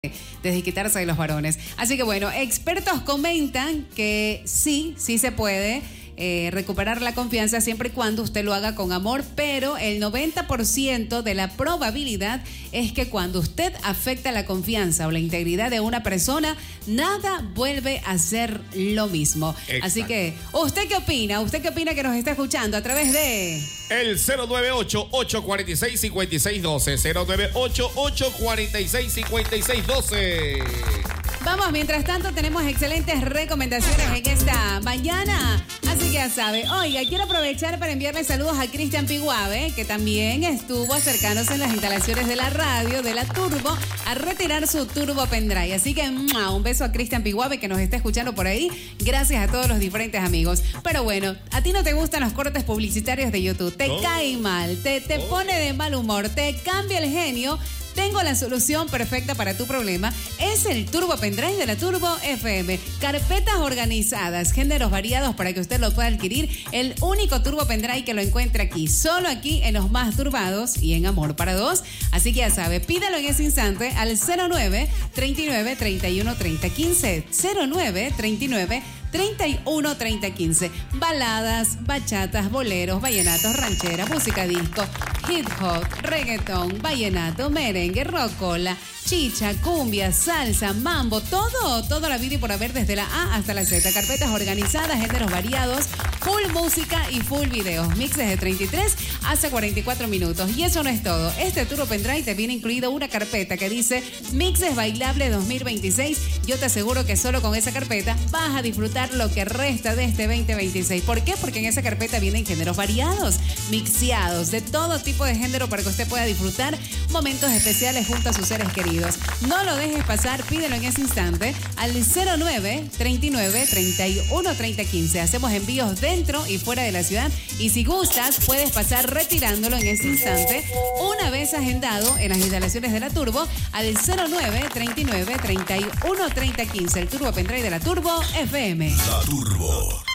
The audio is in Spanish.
desquitarse de los varones. Así que bueno, expertos comentan que sí se puede recuperar la confianza siempre y cuando usted lo haga con amor, pero el 90% de la probabilidad es que cuando usted afecta la confianza o la integridad de una persona, nada vuelve a ser lo mismo. Exacto. Así que, ¿usted qué opina? ¿Usted qué opina que nos está escuchando a través de...? El 098-846-5612. 098-846-5612. Vamos, mientras tanto tenemos excelentes recomendaciones en esta mañana. Así que ya sabe. Oiga, quiero aprovechar para enviarle saludos a Cristian Piguave, que también estuvo acercándose en las instalaciones de la radio, de la Turbo, a retirar su Turbo Pendrive. Así que un beso a Cristian Piguave, que nos está escuchando por ahí. Gracias a todos los diferentes amigos. Pero bueno, a ti no te gustan los cortes publicitarios de YouTube. Te cae mal, te pone de mal humor, te cambia el genio. Tengo la solución perfecta para tu problema. Es el Turbo Pendrive de la Turbo FM. Carpetas organizadas, géneros variados para que usted lo pueda adquirir. El único Turbo Pendrive que lo encuentra aquí, solo aquí en Los Más Turbados y en Amor para Dos. Así que ya sabe, pídalo en ese instante al 09-39-31-30-15. 09-39-31-30-15. Baladas, bachatas, boleros, vallenatos, rancheras, música disco, hip hop, reggaetón, vallenato, merengue, rocola, chicha, cumbia, salsa, mambo, todo la vida y por haber desde la A hasta la Z. Carpetas organizadas, géneros variados, full música y full videos. Mixes de 33 hasta 44 minutos. Y eso no es todo. Este Turbo Pendrive te viene incluido una carpeta que dice Mixes Bailable 2026. Yo te aseguro que solo con esa carpeta vas a disfrutar lo que resta de este 2026. ¿Por qué? Porque en esa carpeta vienen géneros variados, mixeados, de todo tipo de género para que usted pueda disfrutar momentos especiales junto a sus seres queridos. No lo dejes pasar, pídelo en ese instante al 09-39-31-30-15. Hacemos envíos dentro y fuera de la ciudad y si gustas puedes pasar retirándolo en ese instante una vez agendado en las instalaciones de la Turbo al 09-39-31-30-15. El Turbo Pendrive de la Turbo FM. La Turbo.